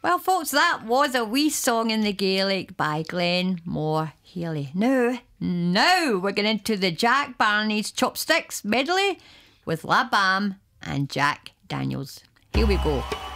Well, folks, that was a wee song in the Gaelic by Glenn Moore Healy. Now we're going into the Jack Barney's Chopsticks medley with La Bam and Jack Daniels. Here we go.